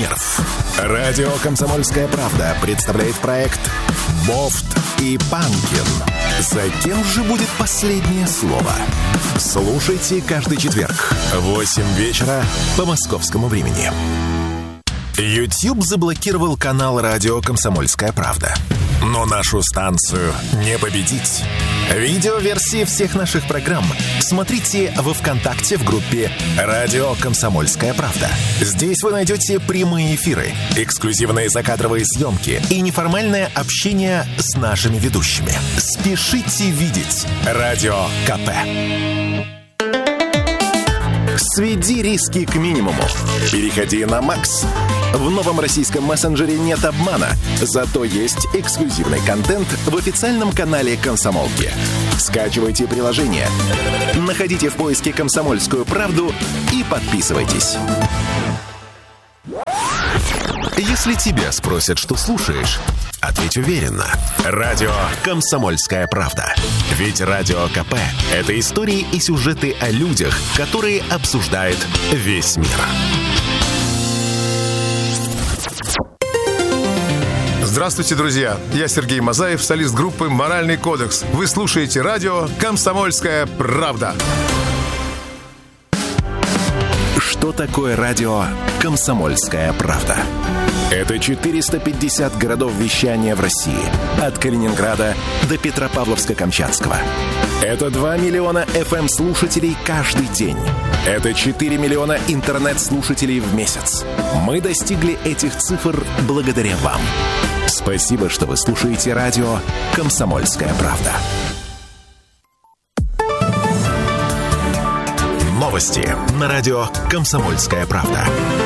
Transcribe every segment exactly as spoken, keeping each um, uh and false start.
примеров. Радио «Комсомольская правда» представляет проект «Бофт и Панкин». За кем же будет последнее слово? Слушайте каждый четверг в восемь вечера по московскому времени. YouTube заблокировал канал радио «Комсомольская правда». Но нашу станцию не победить. Видеоверсии всех наших программ смотрите во ВКонтакте в группе «Радио Комсомольская правда». Здесь вы найдете прямые эфиры, эксклюзивные закадровые съемки и неформальное общение с нашими ведущими. Спешите видеть Радио КП. Сведи риски к минимуму. Переходи на Макс. В новом российском мессенджере нет обмана, зато есть эксклюзивный контент в официальном канале «Комсомолки». Скачивайте приложение, находите в поиске «Комсомольскую правду» и подписывайтесь. Если тебя спросят, что слушаешь, ответь уверенно. Радио «Комсомольская правда». Ведь Радио КП – это истории и сюжеты о людях, которые обсуждает весь мир. Здравствуйте, друзья! Я Сергей Мазаев, солист группы «Моральный кодекс». Вы слушаете радио «Комсомольская правда». Что такое радио «Комсомольская правда»? Это четыреста пятьдесят городов вещания в России. От Калининграда до Петропавловска-Камчатского. Это два миллиона эф эм-слушателей каждый день. Это четыре миллиона интернет-слушателей в месяц. Мы достигли этих цифр благодаря вам. Спасибо, что вы слушаете радио «Комсомольская правда». Новости на радио «Комсомольская правда».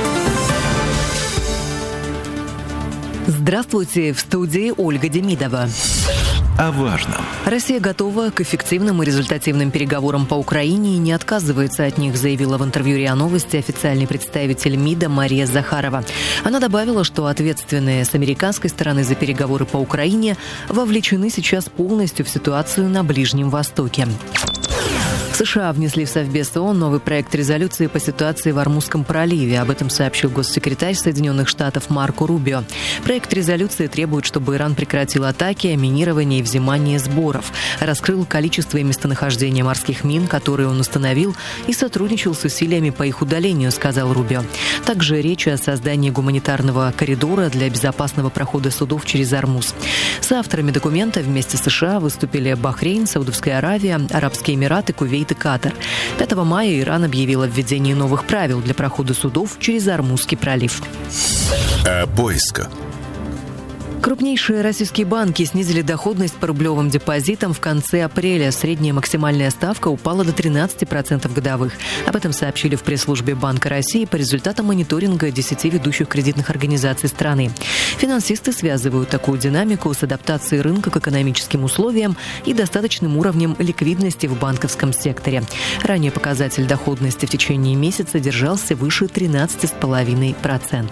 Здравствуйте, в студии Ольга Демидова. О важном. Россия готова к эффективным и результативным переговорам по Украине и не отказывается от них, заявила в интервью РИА Новости официальный представитель МИДа Мария Захарова. Она добавила, что ответственные с американской стороны за переговоры по Украине вовлечены сейчас полностью в ситуацию на Ближнем Востоке. США внесли в Совбез ООН новый проект резолюции по ситуации в Ормузском проливе. Об этом сообщил госсекретарь Соединенных Штатов Марко Рубио. Проект резолюции требует, чтобы Иран прекратил атаки, минирование и взимание сборов, раскрыл количество и местонахождение морских мин, которые он установил, и сотрудничал с усилиями по их удалению, сказал Рубио. Также речь о создании гуманитарного коридора для безопасного прохода судов через Ормуз. С авторами документа вместе с США выступили Бахрейн, Саудовская Аравия, Арабские Эмираты, Кувейт и Катар. пятого мая Иран объявил о введении новых правил для прохода судов через Ормузский пролив. О поисках. Крупнейшие российские банки снизили доходность по рублевым депозитам в конце апреля. Средняя максимальная ставка упала до тринадцати процентов годовых. Об этом сообщили в пресс-службе Банка России по результатам мониторинга десяти ведущих кредитных организаций страны. Финансисты связывают такую динамику с адаптацией рынка к экономическим условиям и достаточным уровнем ликвидности в банковском секторе. Ранее показатель доходности в течение месяца держался выше тринадцати целых пяти десятых процента.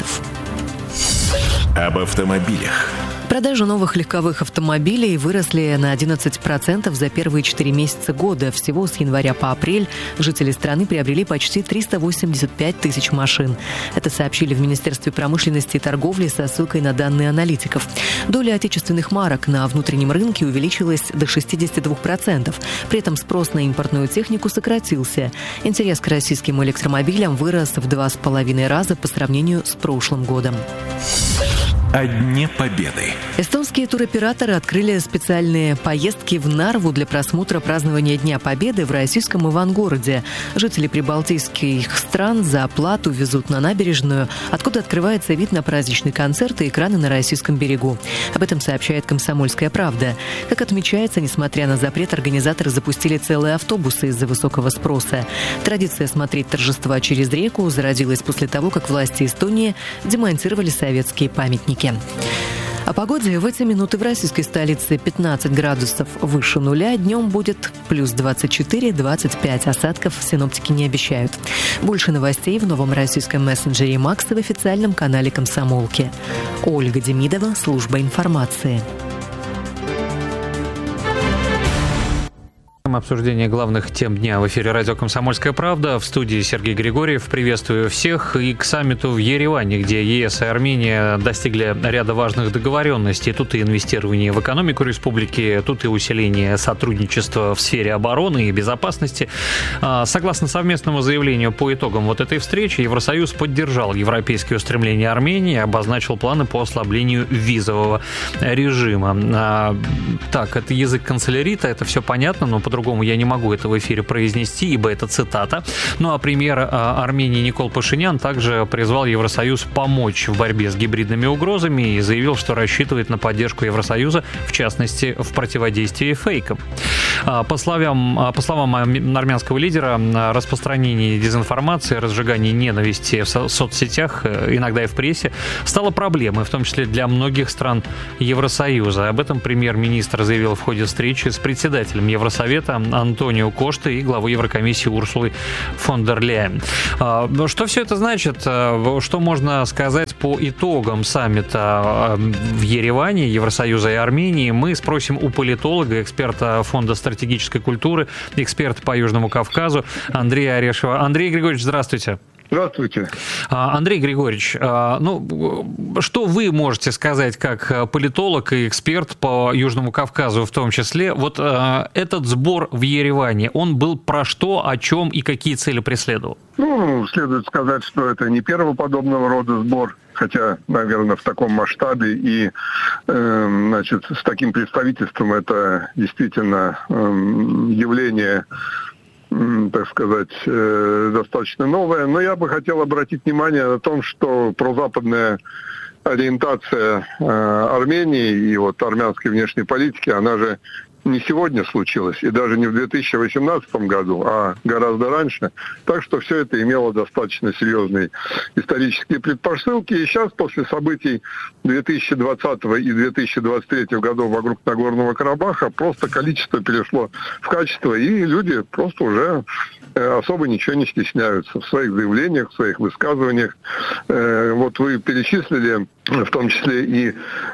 Об автомобилях. Продажи новых легковых автомобилей выросли на одиннадцать процентов за первые четыре месяца года. Всего с января по апрель жители страны приобрели почти триста восемьдесят пять тысяч машин. Это сообщили в Министерстве промышленности и торговли со ссылкой на данные аналитиков. Доля отечественных марок на внутреннем рынке увеличилась до шестидесяти двух процентов. При этом спрос на импортную технику сократился. Интерес к российским электромобилям вырос в два с половиной раза по сравнению с прошлым годом. О Дне Победы. Эстонские туроператоры открыли специальные поездки в Нарву для просмотра празднования Дня Победы в российском Ивангороде. Жители прибалтийских стран за оплату везут на набережную, откуда открывается вид на праздничный концерт и экраны на российском берегу. Об этом сообщает «Комсомольская правда». Как отмечается, несмотря на запрет, организаторы запустили целые автобусы из-за высокого спроса. Традиция смотреть торжества через реку зародилась после того, как власти Эстонии демонтировали советские памятники. О погоде в эти минуты в российской столице пятнадцать градусов выше нуля. Днем будет плюс двадцать четыре - двадцать пять. Осадков синоптики не обещают. Больше новостей в новом российском мессенджере Макс в официальном канале «Комсомолки». Ольга Демидова, служба информации. Обсуждение главных тем дня в эфире радио «Комсомольская правда». В студии Сергей Григорьев. Приветствую всех. И к саммиту в Ереване, где ЕС и Армения достигли ряда важных договоренностей. Тут и инвестирование в экономику республики, тут и усиление сотрудничества в сфере обороны и безопасности. Согласно совместному заявлению по итогам вот этой встречи, Евросоюз поддержал европейские устремления Армении и обозначил планы по ослаблению визового режима. Так, это язык канцелярита, это все понятно, но по-другому По-другому я не могу это в эфире произнести, ибо это цитата. Ну а премьер Армении Никол Пашинян также призвал Евросоюз помочь в борьбе с гибридными угрозами и заявил, что рассчитывает на поддержку Евросоюза, в частности, в противодействии фейкам. По словам, по словам армянского лидера, распространение дезинформации, разжигание ненависти в соцсетях, иногда и в прессе, стало проблемой, в том числе для многих стран Евросоюза. Об этом премьер-министр заявил в ходе встречи с председателем Евросовета Антонио Коштой и главой Еврокомиссии Урсулой фон дер Ляйен. Что все это значит? Что можно сказать по итогам саммита в Ереване Евросоюза и Армении? Мы спросим у политолога, эксперта Фонда стратегической культуры, эксперта по Южному Кавказу Андрея Орешева. Андрей Григорьевич, здравствуйте. Здравствуйте. Андрей Григорьевич, ну, что вы можете сказать как политолог и эксперт по Южному Кавказу в том числе? Вот этот сбор в Ереване, он был про что, о чем и какие цели преследовал? Ну, следует сказать, что это не первого подобного рода сбор, хотя, наверное, в таком масштабе и, э, значит, с таким представительством это действительно э, явление, так сказать, достаточно новое. Но я бы хотел обратить внимание на том, что прозападная ориентация Армении и вот армянской внешней политики, она же не сегодня случилось, и даже не в две тысячи восемнадцатом году, а гораздо раньше. Так что все это имело достаточно серьезные исторические предпосылки. И сейчас, после событий две тысячи двадцатого и две тысячи двадцать третьего годов вокруг Нагорного Карабаха, просто количество перешло в качество, и люди просто уже особо ничего не стесняются в своих заявлениях, в своих высказываниях. Вот вы перечислили в том числе и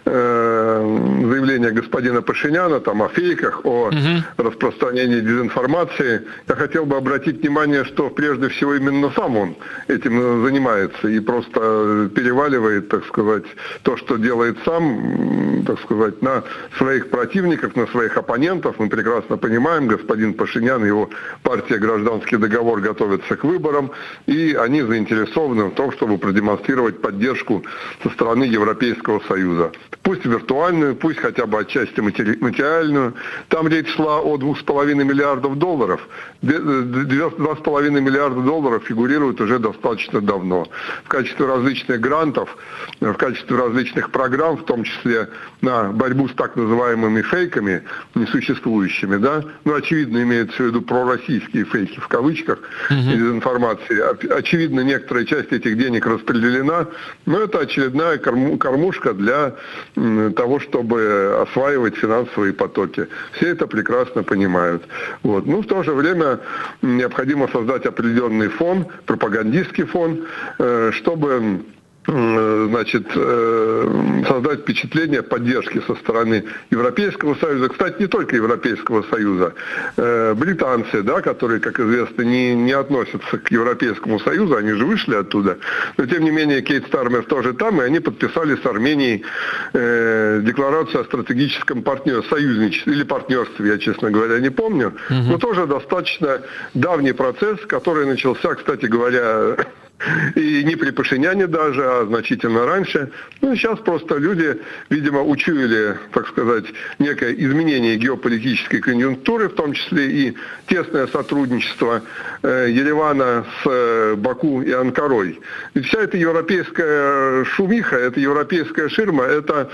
э, заявление господина Пашиняна там, о фейках, о uh-huh. распространении дезинформации. Я хотел бы обратить внимание, что прежде всего именно сам он этим занимается и просто переваливает, так сказать, то, что делает сам, так сказать, на своих противников, на своих оппонентов. Мы прекрасно понимаем, господин Пашинян и его партия «Гражданский договор» готовятся к выборам, и они заинтересованы в том, чтобы продемонстрировать поддержку со стороны Европейского Союза. Пусть виртуальную, пусть хотя бы отчасти материальную. Там речь шла о двух с половиной миллиардов долларов. Два с половиной миллиарда долларов фигурируют уже достаточно давно. В качестве различных грантов, в качестве различных программ, в том числе на борьбу с так называемыми фейками, несуществующими, да, ну, очевидно, имеется в виду пророссийские фейки в кавычках, uh-huh. дезинформации. Очевидно, некоторая часть этих денег распределена, но это очередная кормушка для того, чтобы осваивать финансовые потоки. Все это прекрасно понимают. Вот. Ну, в то же время необходимо создать определенный фон, пропагандистский фон, чтобы значит, создать впечатление поддержки со стороны Европейского Союза. Кстати, не только Европейского Союза. Британцы, да, которые, как известно, не, не относятся к Европейскому Союзу, они же вышли оттуда. Но, тем не менее, Кейт Стармер тоже там, и они подписали с Арменией э, декларацию о стратегическом партнерстве, союзничестве или партнерстве, я, честно говоря, не помню. Угу. Но тоже достаточно давний процесс, который начался, кстати говоря, и не при Пашиняне даже, а значительно раньше. Ну, сейчас просто люди, видимо, учуяли, так сказать, некое изменение геополитической конъюнктуры, в том числе и тесное сотрудничество э, Еревана с э, Баку и Анкарой. Ведь вся эта европейская шумиха, эта европейская ширма, это,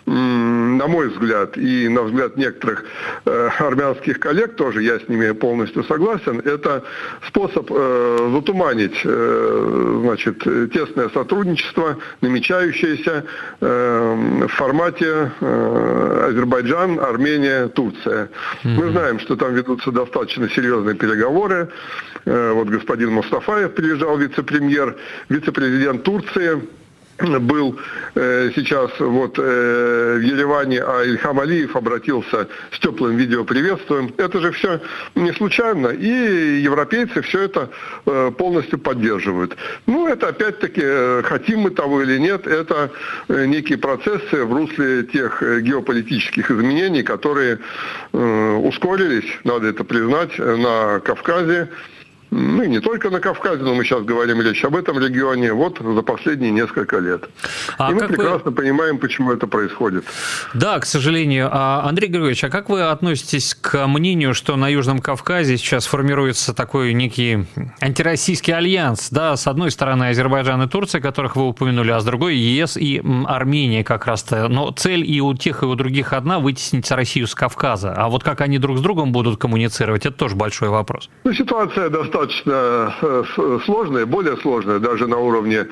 м, на мой взгляд, и на взгляд некоторых э, армянских коллег, тоже я с ними полностью согласен, это способ э, затуманить э, значит, тесное сотрудничество, намечающееся э, в формате э, Азербайджан, Армения, Турция. Mm-hmm. Мы знаем, что там ведутся достаточно серьезные переговоры. Э, вот господин Мустафаев приезжал, вице-премьер, вице-президент Турции. был э, сейчас вот э, в Ереване, а Ильхам Алиев обратился с теплым видеоприветствием. Это же все не случайно, и европейцы все это э, полностью поддерживают. Ну, это опять-таки, э, хотим мы того или нет, это э, некие процессы в русле тех э, геополитических изменений, которые э, ускорились, надо это признать, на Кавказе. Ну и не только на Кавказе, но мы сейчас говорим речь об этом регионе вот за последние несколько лет. А и мы прекрасно вы... понимаем, почему это происходит. Да, к сожалению. Андрей Григорьевич, а как вы относитесь к мнению, что на Южном Кавказе сейчас формируется такой некий антироссийский альянс? Да, с одной стороны Азербайджан и Турция, которых вы упомянули, а с другой ЕС и Армения как раз-то. Но цель и у тех, и у других одна – вытеснить Россию с Кавказа. А вот как они друг с другом будут коммуницировать, это тоже большой вопрос. Ну, ситуация достаточно достаточно сложная, более сложная даже на уровне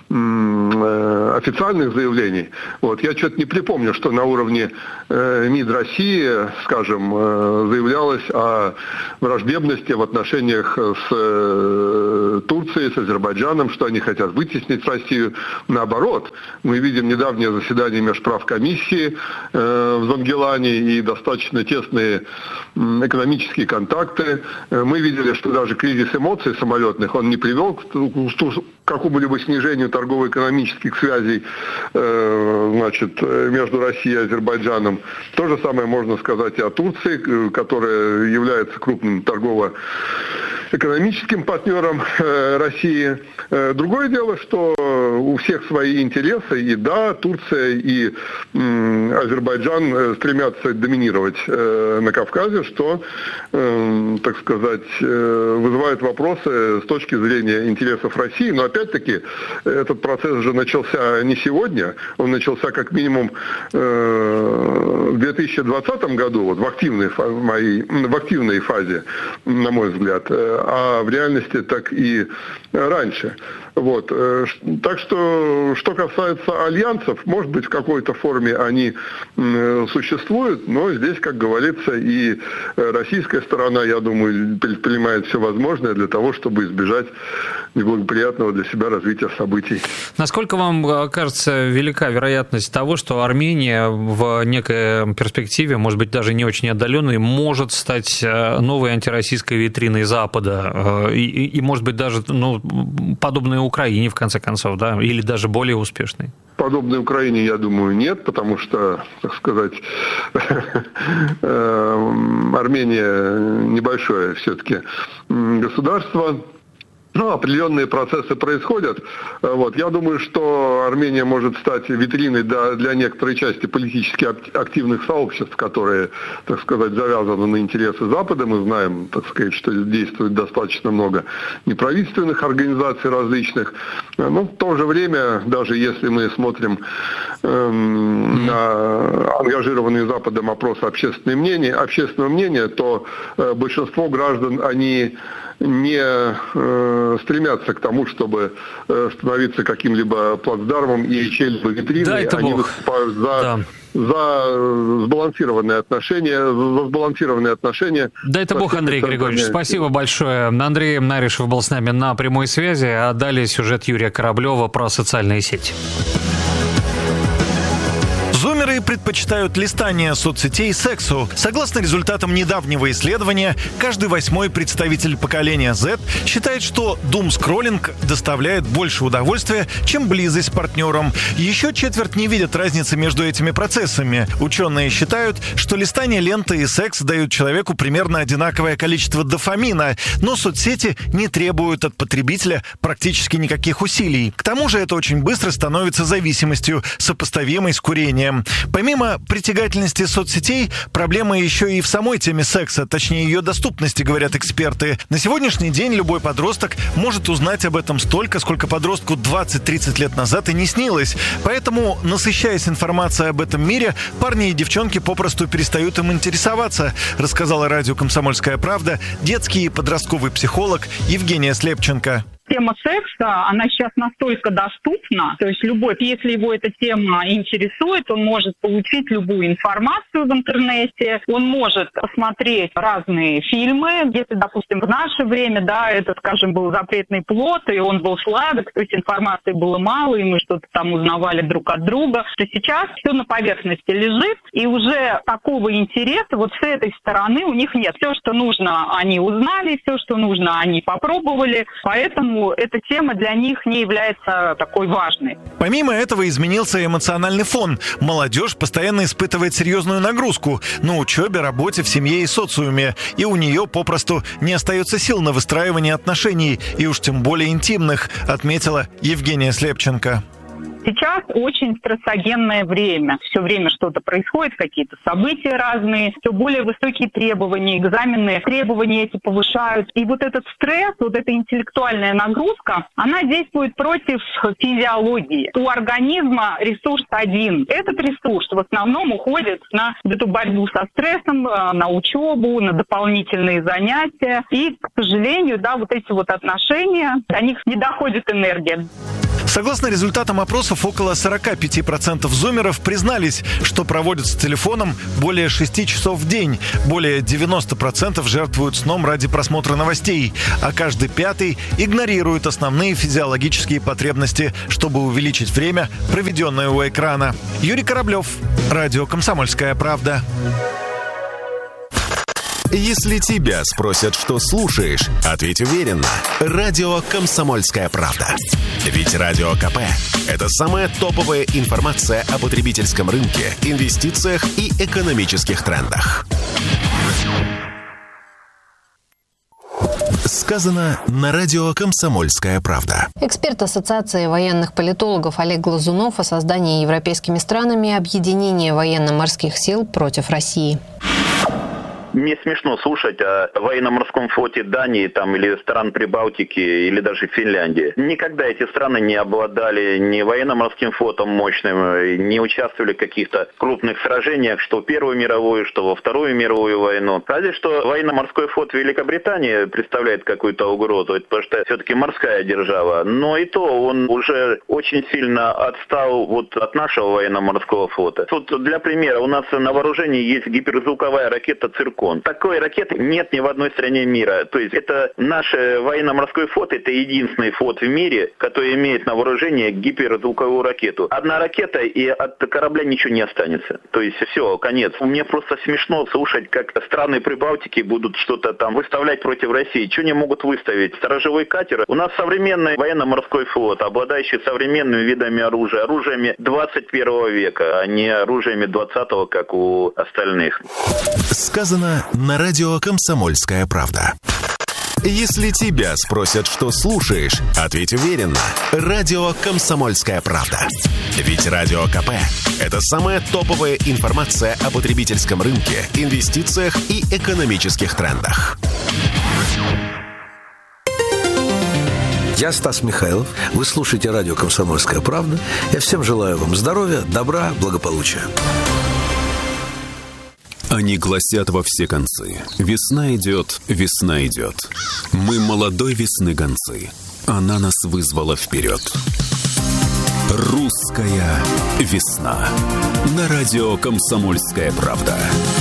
э, официальных заявлений. Вот. Я что-то не припомню, что на уровне э, МИД России, скажем, э, заявлялось о враждебности в отношениях с э, Турцией, с Азербайджаном, что они хотят вытеснить Россию. Наоборот, мы видим недавнее заседание межправкомиссии э, в Зангелане и достаточно тесные э, экономические контакты. Э, мы видели, что даже кризис эмоций самолетных, он не привел к какому-либо снижению торгово-экономических связей э, значит, между Россией и Азербайджаном. То же самое можно сказать и о Турции, которая является крупным торгово-экономическим партнером э, России. Э, другое дело, что у всех свои интересы, и да, Турция и э, Азербайджан стремятся доминировать э, на Кавказе, что, э, так сказать, э, вызывает вопросы с точки зрения интересов России, но опять-таки этот процесс же начался не сегодня, он начался как минимум э, в две тысячи двадцатом году, вот, в, активной, моей, в активной фазе, на мой взгляд, а в реальности так и раньше. Вот. Так что, что касается альянсов, может быть, в какой-то форме они существуют, но здесь, как говорится, и российская сторона, я думаю, предпринимает все возможное для того, чтобы избежать неблагоприятного для себя развития событий. Насколько вам кажется велика вероятность того, что Армения в некой перспективе, может быть, даже не очень отдаленной, может стать новой антироссийской витриной Запада и, и может быть, даже ну, подобной Украине, в конце концов, да, или даже более успешной? Подобной Украине, я думаю, нет, потому что, так сказать, Армения небольшое все-таки государство. Ну, определенные процессы происходят. Вот. Я думаю, что Армения может стать витриной для, для некоторой части политически активных сообществ, которые, так сказать, завязаны на интересы Запада. Мы знаем, так сказать, что действует достаточно много неправительственных организаций различных. Но в то же время, даже если мы смотрим эм, на ангажированные Западом опросы общественного мнения, общественного мнения, то э, большинство граждан, они не э, стремятся к тому, чтобы э, становиться каким-либо плацдармом и чьей-либо витриной. Да, они выступают за, да. за сбалансированные отношения, за сбалансированные отношения. Дай это Бог, Андрей Григорьевич. Спасибо большое. Андрей Наришев был с нами на прямой связи, а далее сюжет Юрия Кораблева про социальные сети. Зумеры предпочитают листание соцсетей сексу. Согласно результатам недавнего исследования, каждый восьмой представитель поколения Z считает, что думскроллинг доставляет больше удовольствия, чем близость с партнером. Еще четверть не видят разницы между этими процессами. Ученые считают, что листание ленты и секс дают человеку примерно одинаковое количество дофамина, но соцсети не требуют от потребителя практически никаких усилий. К тому же это очень быстро становится зависимостью, сопоставимой с курением. Помимо притягательности соцсетей, проблема еще и в самой теме секса, точнее ее доступности, говорят эксперты. На сегодняшний день любой подросток может узнать об этом столько, сколько подростку двадцать-тридцать лет назад и не снилось. Поэтому, насыщаясь информацией об этом мире, парни и девчонки попросту перестают им интересоваться, рассказала радио «Комсомольская правда» детский и подростковый психолог Евгения Слепченко. Тема секса, она сейчас настолько доступна, то есть любой, если его эта тема интересует, он может получить любую информацию в интернете, он может посмотреть разные фильмы. Если, допустим, в наше время, да, это, скажем, был запретный плод, и он был сладок, то есть информации было мало, и мы что-то там узнавали друг от друга, то сейчас все на поверхности лежит, и уже такого интереса вот с этой стороны у них нет. Все, что нужно, они узнали, все, что нужно, они попробовали, поэтому эта тема для них не является такой важной. Помимо этого изменился эмоциональный фон. Молодежь постоянно испытывает серьезную нагрузку на учебе, работе, в семье и социуме, и у нее попросту не остается сил на выстраивание отношений, и уж тем более интимных, отметила Евгения Слепченко. Сейчас очень стрессогенное время. Все время что-то происходит, какие-то события разные, все более высокие требования, экзамены, требования эти повышают. И вот этот стресс, вот эта интеллектуальная нагрузка, она действует против физиологии. У организма ресурс один. Этот ресурс в основном уходит на эту борьбу со стрессом, на учебу, на дополнительные занятия. И, к сожалению, да, вот эти вот отношения, до них не доходит энергия. Согласно результатам опросов, около сорок пять процентов зумеров признались, что проводят с телефоном более шести часов в день. Более девяносто процентов жертвуют сном ради просмотра новостей, а каждый пятый игнорирует основные физиологические потребности, чтобы увеличить время, проведенное у экрана. Юрий Кораблев, радио «Комсомольская правда». Если тебя спросят, что слушаешь, ответь уверенно. Радио «Комсомольская правда». Ведь Радио КП – это самая топовая информация о потребительском рынке, инвестициях и экономических трендах. Сказано на радио «Комсомольская правда». Эксперт Ассоциации военных политологов Олег Глазунов о создании европейскими странами объединения военно-морских сил против России. Мне смешно слушать о военно-морском флоте Дании там, или стран Прибалтики, или даже Финляндии. Никогда эти страны не обладали ни военно-морским флотом мощным, не участвовали в каких-то крупных сражениях, что в Первую мировую, что во Вторую мировую войну. Разве что военно-морской флот Великобритании представляет какую-то угрозу, потому что все-таки морская держава. Но и то он уже очень сильно отстал вот от нашего военно-морского флота. Тут для примера, у нас на вооружении есть гиперзвуковая ракета «Циркон». Такой ракеты нет ни в одной стране мира. То есть это наш военно-морской флот, это единственный флот в мире, который имеет на вооружении гиперзвуковую ракету. Одна ракета, и от корабля ничего не останется. То есть все, конец. Мне просто смешно слушать, как страны Прибалтики будут что-то там выставлять против России. Что они могут выставить? Сторожевой катер. У нас современный военно-морской флот, обладающий современными видами оружия, оружиями двадцать первого века, а не оружиями двадцатого, как у остальных. Сказано на радио «Комсомольская правда». Если тебя спросят, что слушаешь, ответь уверенно. Радио «Комсомольская правда». Ведь Радио КП – это самая топовая информация о потребительском рынке, инвестициях и экономических трендах. Я Стас Михайлов. Вы слушаете радио «Комсомольская правда». Я всем желаю вам здоровья, добра, благополучия. Они гласят во все концы. Весна идет, весна идет. Мы молодой весны гонцы. Она нас вызвала вперед. Русская весна. На радио «Комсомольская правда».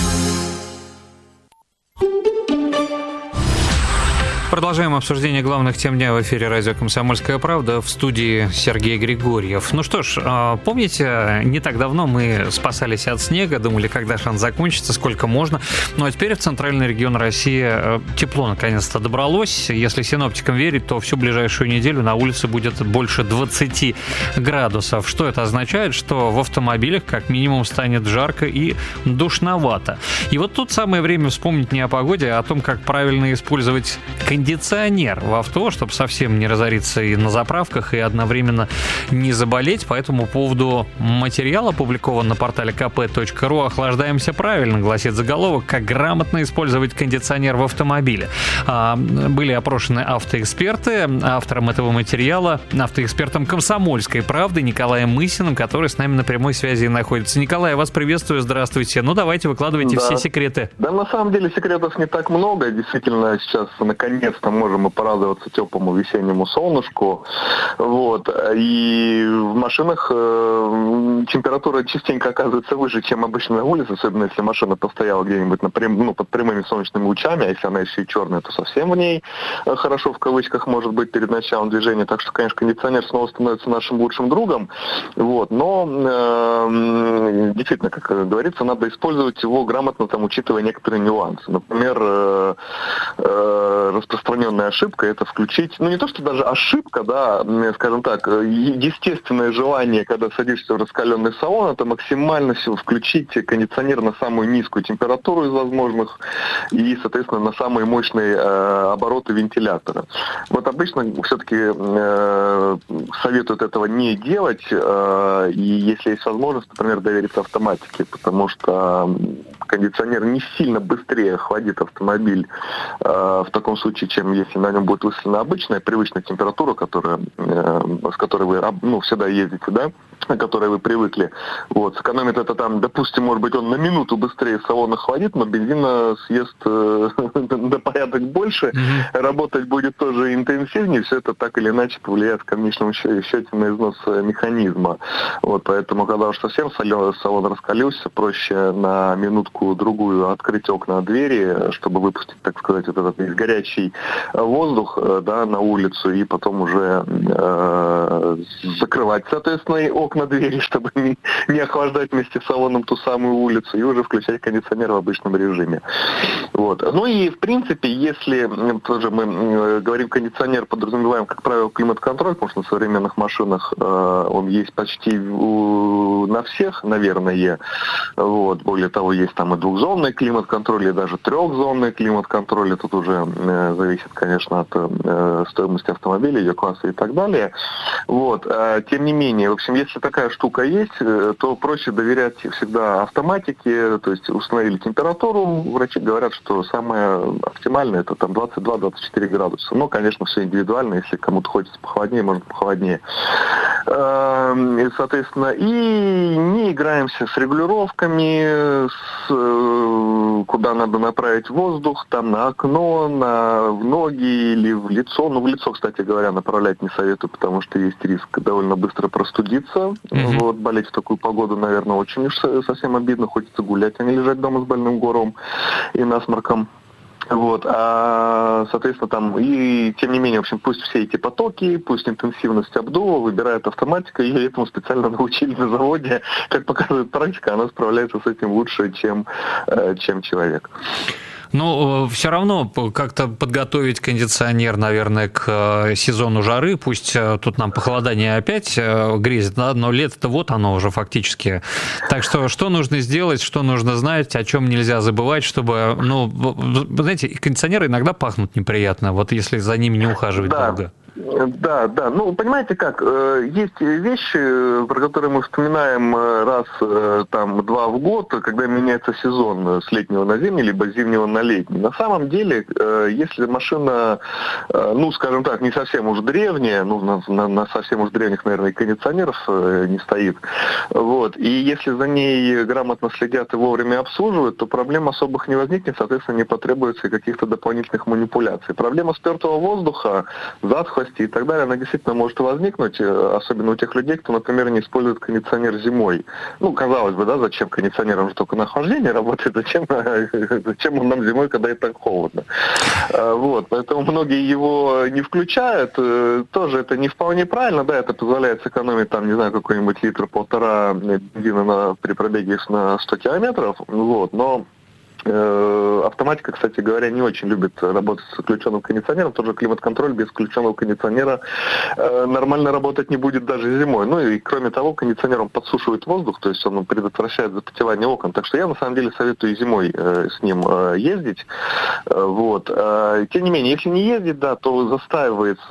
Продолжаем обсуждение главных тем дня в эфире радио «Комсомольская правда», в студии Сергей Григорьев. Ну что ж, помните, не так давно мы спасались от снега, думали, когда же он закончится, сколько можно. Ну а теперь в центральный регион России тепло наконец-то добралось. Если синоптикам верить, то всю ближайшую неделю на улице будет больше двадцати градусов. Что это означает? Что в автомобилях как минимум станет жарко и душновато. И вот тут самое время вспомнить не о погоде, а о том, как правильно использовать кондиционер. Кондиционер в авто, чтобы совсем не разориться и на заправках, и одновременно не заболеть. По этому поводу материал опубликован на портале ка пэ точка ру. «Охлаждаемся правильно», гласит заголовок, как грамотно использовать кондиционер в автомобиле. А, были опрошены автоэксперты. Автором этого материала, автоэкспертом «Комсомольской правды» Николаем Мысиным, который с нами на прямой связи находится. Николай, я вас приветствую, здравствуйте. Ну, давайте, выкладывайте да. все секреты. Да, на самом деле секретов не так много. Действительно, сейчас наконец наконец-то можем и порадоваться теплому весеннему солнышку. Вот. И в машинах э, температура частенько оказывается выше, чем обычно на улице, особенно если машина постояла где-нибудь на прям, ну, под прямыми солнечными лучами, а если она еще и черная, то совсем в ней хорошо, в кавычках, может быть, перед началом движения. Так что, конечно, кондиционер снова становится нашим лучшим другом. Вот. Но э, действительно, как говорится, надо использовать его грамотно, там, учитывая некоторые нюансы. Например, э, э, распространенная ошибка — это включить, ну не то, что даже ошибка, да, скажем так, естественное желание, когда садишься в раскаленный салон, это максимально включить кондиционер на самую низкую температуру из возможных и, соответственно, на самые мощные э, обороты вентилятора. Вот обычно все-таки э, советуют этого не делать, э, и если есть возможность, например, довериться автоматике, потому что кондиционер не сильно быстрее охладит автомобиль э, в таком случае, чем если на нем будет выставлена обычная, привычная температура, которая, э, с которой вы ну, всегда ездите, да, на которой вы привыкли. Вот. Сэкономит это там, допустим, может быть, он на минуту быстрее салон охладит, но бензина съест э, на порядок больше, mm-hmm. работать будет тоже интенсивнее, все это так или иначе повлияет в конечном счете на износ механизма. Вот. Поэтому, когда уж совсем салон раскалился, проще на минутку-другую открыть окна, двери, чтобы выпустить, так сказать, вот этот горячий воздух, да, на улицу, и потом уже э, закрывать, соответственно, и окна, двери, чтобы не, не охлаждать вместе с салоном ту самую улицу, и уже включать кондиционер в обычном режиме. Вот. Ну и, в принципе, если тоже мы говорим кондиционер, подразумеваем, как правило, климат-контроль, потому что на современных машинах э, он есть почти у, на всех, наверное. Вот. Более того, есть там и двухзонный климат-контроль, и даже трехзонный климат-контроль. Тут уже э, зависит, конечно, от э, стоимости автомобиля, ее класса и так далее. Вот. А, тем не менее, в общем, если такая штука есть, то проще доверять всегда автоматике, то есть установили температуру, врачи говорят, что самое оптимальное это там двадцать два - двадцать четыре градуса. Но, конечно, все индивидуально, если кому-то хочется похолоднее, может похолоднее. И, соответственно, и не играемся с регулировками, с, куда надо направить воздух, там на окно, на в ноги или в лицо. Ну, в лицо, кстати говоря, направлять не советую, потому что есть риск довольно быстро простудиться. Mm-hmm. Вот, болеть в такую погоду, наверное, очень уж совсем обидно. Хочется гулять, а не лежать дома с больным горлом и насморком. Вот, а, соответственно, там, и тем не менее, в общем, пусть все эти потоки, пусть интенсивность обдува выбирает автоматика, ее этому специально научили на заводе. Как показывает практика, она справляется с этим лучше, чем, чем человек. Ну, все равно как-то подготовить кондиционер, наверное, к сезону жары. Пусть тут нам похолодание опять грезит, да, но лето-то вот оно уже фактически. Так что, что нужно сделать, что нужно знать, о чем нельзя забывать, чтобы, ну, вы знаете, кондиционеры иногда пахнут неприятно, вот если за ними не ухаживать да. долго. Да, да. Ну, понимаете как, есть вещи, про которые мы вспоминаем раз, там, два в год, когда меняется сезон с летнего на зимний, либо с зимнего на летний. На самом деле, если машина, ну, скажем так, не совсем уж древняя, ну, на, на, на совсем уж древних, наверное, и кондиционеров не стоит, вот, и если за ней грамотно следят и вовремя обслуживают, то проблем особых не возникнет, соответственно, не потребуется и каких-то дополнительных манипуляций. Проблема спертого воздуха, затхлости и так далее, она действительно может возникнуть, особенно у тех людей, кто, например, не использует кондиционер зимой. Ну, казалось бы, да, зачем кондиционер, он же только на охлаждение работает, зачем, зачем он нам зимой, когда и так холодно. Вот, поэтому многие его не включают, тоже это не вполне правильно, да, это позволяет сэкономить, там, не знаю, какой-нибудь литр-полтора бензина на, при пробеге на сто километров, вот, но автоматика, кстати говоря, не очень любит работать с включенным кондиционером. Тоже климат-контроль без включенного кондиционера э, нормально работать не будет даже зимой. Ну и кроме того, кондиционер он подсушивает воздух, то есть он предотвращает запотевание окон. Так что я на самом деле советую и зимой э, с ним э, ездить. Э, вот. Э, тем не менее, если не ездить, да, то застаивается,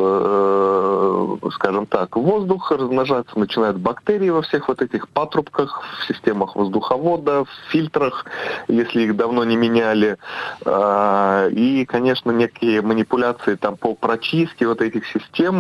э, скажем так, воздух, размножаться начинают бактерии во всех вот этих патрубках, в системах воздуховода, в фильтрах. Если их давно давно не меняли. И, конечно, некие манипуляции там по прочистке вот этих систем,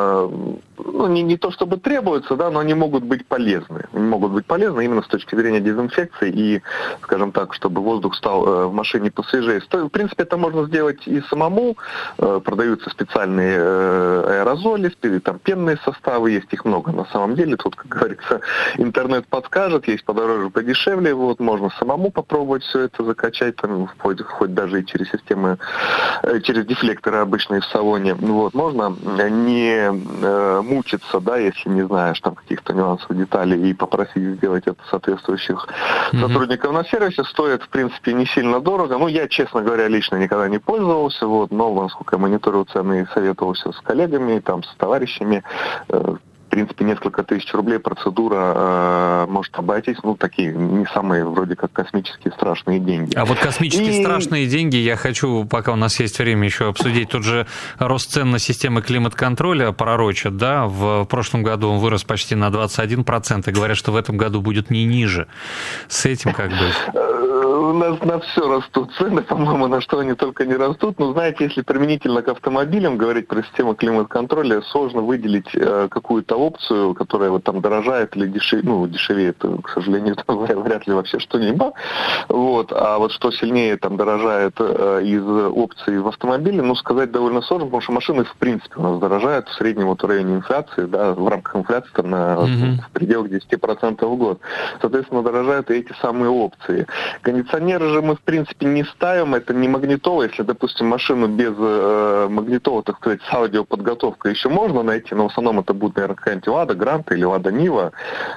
ну, не, не то чтобы требуются, да, но они могут быть полезны. Они могут быть полезны именно с точки зрения дезинфекции и, скажем так, чтобы воздух стал в машине посвежее. В принципе, это можно сделать и самому. Продаются специальные аэрозоли, там пенные составы, есть их много на самом деле. Тут, как говорится, интернет подскажет, есть подороже, подешевле. Вот, можно самому попробовать все это закачать, там, хоть, хоть даже и через системы, через дефлекторы обычные в салоне. Вот, можно не э, мучиться, да, если не знаешь там каких-то нюансов, деталей, и попросить сделать это соответствующих mm-hmm. сотрудников на сервисе. Стоит, в принципе, не сильно дорого. Ну, я, честно говоря, лично никогда не пользовался, вот, но, насколько я мониторил цены и советовался с коллегами, там, с товарищами, э, в принципе, несколько тысяч рублей процедура э, может обойтись, ну, такие не самые, вроде как, космические страшные деньги. А вот космические и... страшные деньги я хочу, пока у нас есть время, еще обсудить. Тут же рост цен на системы климат-контроля пророчат, да, в прошлом году он вырос почти на двадцать один процент, и говорят, что в этом году будет не ниже. С этим как быть? У нас на все растут цены, по-моему, на что они только не растут. Но, знаете, если применительно к автомобилям говорить про систему климат-контроля, сложно выделить э, какую-то опцию, которая вот там дорожает или дешев... ну, дешевеет, к сожалению, там, вряд ли вообще что-нибудь. Вот. А вот что сильнее там дорожает э, из опций в автомобиле, ну, сказать довольно сложно, потому что машины, в принципе, у нас дорожают в среднем вот в районе инфляции, да, в рамках инфляции там, на, mm-hmm. в пределах десять процентов в год. Соответственно, дорожают и эти самые опции. Кондиционеры же мы, в принципе, не ставим, это не магнитола. Если, допустим, машину без э, магнитола, так сказать, с аудиоподготовкой еще можно найти, но в основном это будет, наверное, какая-нибудь Лада Гранта или Лада Нива.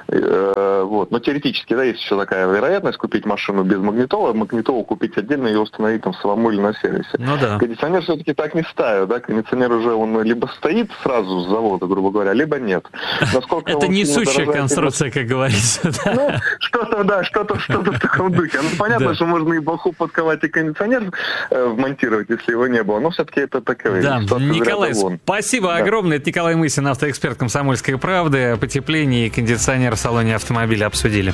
Э, вот. Но теоретически, да, есть еще такая вероятность купить машину без магнитола, магнитолу купить отдельно и ее установить там самому или на сервисе. Ну да. Кондиционер все-таки так не ставят, да, кондиционер уже он либо стоит сразу с завода, грубо говоря, либо нет. Это несущая конструкция, как говорится. Ну, что-то, да, что-то в таком духе. Ну, понятно, что можно и баху подковать, и кондиционер вмонтировать, если его не было, но все-таки это такое. Да, Николай, спасибо огромное. Это Николай Мысин, автоэксперт «Комсомольской правды». О потеплении и кондиционер в салоне автомобиля обсудили.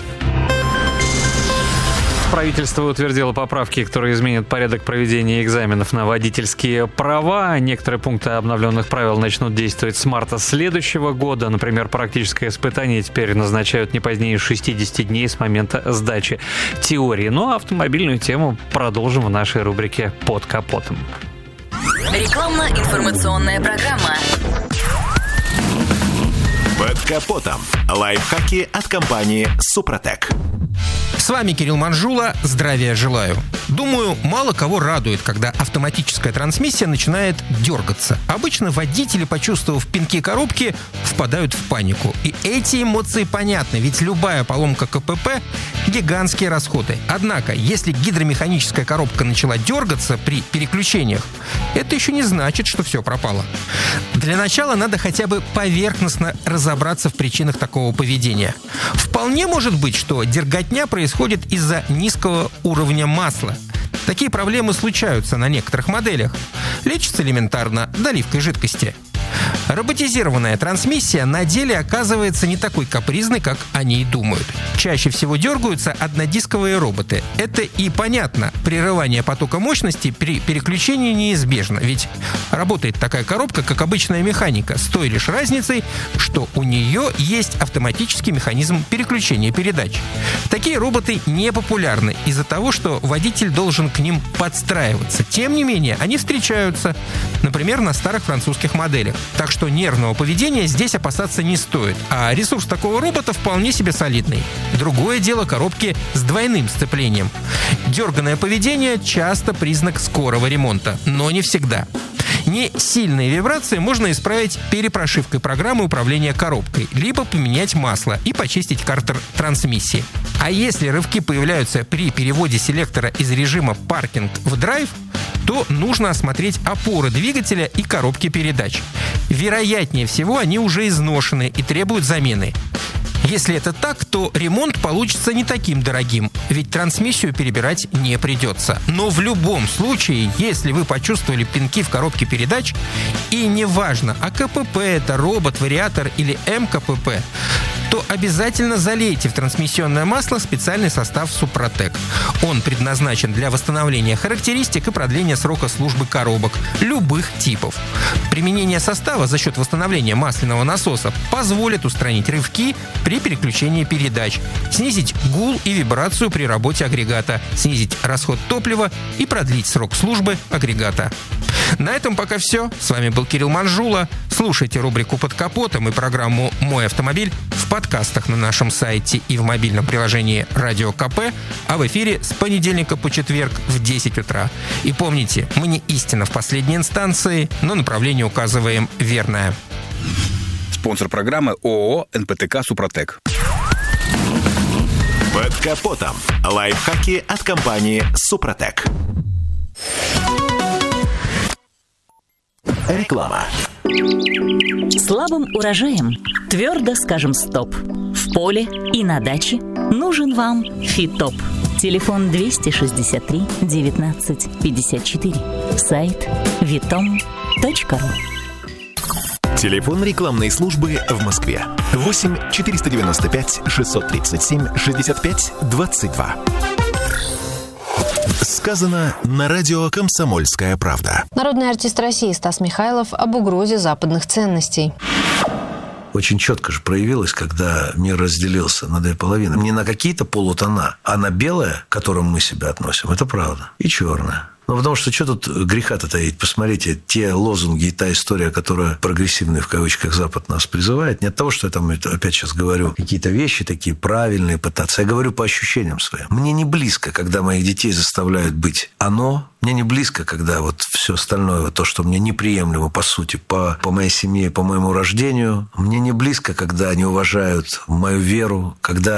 Правительство утвердило поправки, которые изменят порядок проведения экзаменов на водительские права. Некоторые пункты обновленных правил начнут действовать с марта следующего года. Например, практическое испытание теперь назначают не позднее шестидесяти дней с момента сдачи теории. Ну а автомобильную тему продолжим в нашей рубрике «Под капотом». Рекламно-информационная программа. Под капотом. Лайфхаки от компании «Супротек». С вами Кирилл Манжула. Здравия желаю. Думаю, мало кого радует, когда автоматическая трансмиссия начинает дергаться. Обычно водители, почувствовав пинки коробки, впадают в панику. И эти эмоции понятны, ведь любая поломка КПП – гигантские расходы. Однако, если гидромеханическая коробка начала дергаться при переключениях, это еще не значит, что все пропало. Для начала надо хотя бы поверхностно разобраться в причинах такого поведения. Вполне может быть, что дерготня происходит из-за низкого уровня масла. Такие проблемы случаются на некоторых моделях. Лечится элементарно доливкой жидкости. Роботизированная трансмиссия на деле оказывается не такой капризной, как они и думают. Чаще всего дергаются однодисковые роботы. Это и понятно. Прерывание потока мощности при переключении неизбежно, ведь работает такая коробка, как обычная механика, с той лишь разницей, что у нее есть автоматический механизм переключения передач. Такие роботы не популярны из-за того, что водитель должен к ним подстраиваться. Тем не менее, они встречаются, например, на старых французских моделях. Так что нервного поведения здесь опасаться не стоит. А ресурс такого робота вполне себе солидный. Другое дело коробки с двойным сцеплением. Дерганное поведение часто признак скорого ремонта, но не всегда. Не сильные вибрации можно исправить перепрошивкой программы управления коробкой, либо поменять масло и почистить картер трансмиссии. А если рывки появляются при переводе селектора из режима паркинг в драйв, то нужно осмотреть опоры двигателя и коробки передач. Вероятнее всего, они уже изношены и требуют замены. Если это так, то ремонт получится не таким дорогим, ведь трансмиссию перебирать не придется. Но в любом случае, если вы почувствовали пинки в коробке передач, и неважно, а КПП это робот, вариатор или МКПП, то обязательно залейте в трансмиссионное масло специальный состав «Супротек». Он предназначен для восстановления характеристик и продления срока службы коробок любых типов. Применение состава за счет восстановления масляного насоса позволит устранить рывки при переключении передач, снизить гул и вибрацию при работе агрегата, снизить расход топлива и продлить срок службы агрегата. На этом пока все. С вами был Кирилл Манжула. Слушайте рубрику «Под капотом» и программу «Мой автомобиль» в подкастах на нашем сайте и в мобильном приложении «Радио КП», а в эфире с понедельника по четверг в десять утра. И помните, мы не истина в последней инстанции, но направление указываем верное. Спонсор программы ООО «эн пэ тэ ка Супротек». Под капотом. Лайфхаки от компании «Супротек». Реклама. Слабым урожаем твердо скажем стоп. В поле и на даче нужен вам Фитоп. Телефон двести шестьдесят три девятнадцать пятьдесят четыре. Сайт витом точка ру. Телефон рекламной службы в Москве. восемь четыреста девяносто пять шестьсот тридцать семь шестьдесят пять двадцать два. Сказано на радио «Комсомольская правда». Народный артист России Стас Михайлов об угрозе западных ценностей. Очень четко же проявилось, когда мир разделился на две половины. Не на какие-то полутона, а на белое, к которому мы себя относим. Это правда. И черное. Ну, потому что что тут греха-то таить? Посмотрите, те лозунги и та история, которая прогрессивный, в кавычках, Запад нас призывает, не от того, что я там, опять сейчас говорю, какие-то вещи такие правильные пытаться. Я говорю по ощущениям своим. Мне не близко, когда моих детей заставляют быть оно. Мне не близко, когда вот все остальное, то, что мне неприемлемо, по сути, по, по моей семье, по моему рождению. Мне не близко, когда они уважают мою веру, когда